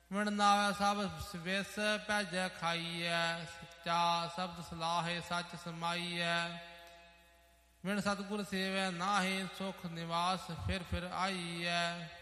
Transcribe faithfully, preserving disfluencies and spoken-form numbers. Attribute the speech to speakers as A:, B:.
A: ਵਿਣ ਨਾਵੈ ਸਭ ਵਿਸ ਭੈਜੈ ਖਾਈਐ। ਸੱਚਾ ਸ਼ਬਦ ਸਲਾਹੇ ਸੱਚ ਸਮਾਈਐ। ਵਿਣ ਸਤਿਗੁਰ ਸੇਵੈ ਨਾਹੀਂ ਸੁਖ ਨਿਵਾਸ ਫਿਰ ਫਿਰ ਆਈਐ।